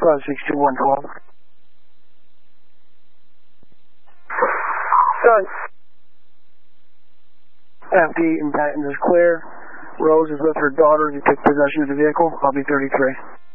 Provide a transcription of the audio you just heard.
562-112. Done. FD and Patton is clear. Rose is with her daughter. You take possession of the vehicle. I'll be 33.